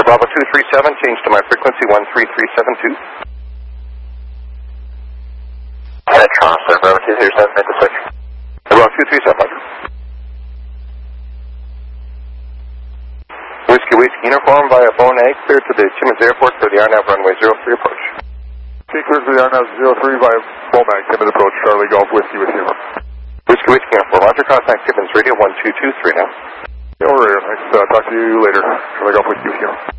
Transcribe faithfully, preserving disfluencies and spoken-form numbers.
Bravo two three seven, change to my frequency one three three seven two. Metron, sir, Bravo two three seven, make the switch. Bravo two three seven, Roger. Whiskey Whiskey uniform via Bone Egg, clear to the Timmins Airport for the R N A V runway zero three approach. Okay, clear to the R N A V zero three via Bone Egg, Timmins approach, Charlie Golf, Whiskey with you. Whiskey Whiskey uniform, Roger, contact Timmins Radio one two two three now. Yeah, all right, thanks, uh, talk to you later, Charlie Golf, Whiskey with you.